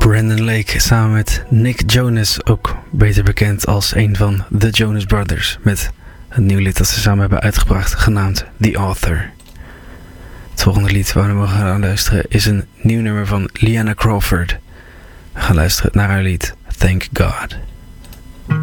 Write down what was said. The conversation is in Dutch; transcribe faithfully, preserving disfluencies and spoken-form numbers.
Brandon Lake samen met Nick Jonas, ook beter bekend als een van The Jonas Brothers, met een nieuw lied dat ze samen hebben uitgebracht, genaamd The Author. Het volgende lied waar we gaan luisteren is een nieuw nummer van Liana Crawford. We gaan luisteren naar haar lied Thank God.